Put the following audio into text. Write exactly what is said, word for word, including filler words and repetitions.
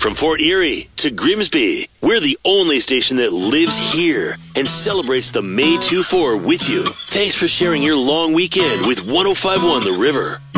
From Fort Erie to Grimsby, we're the only station that lives here and celebrates the May two four with you. Thanks for sharing your long weekend with one oh five point one The River.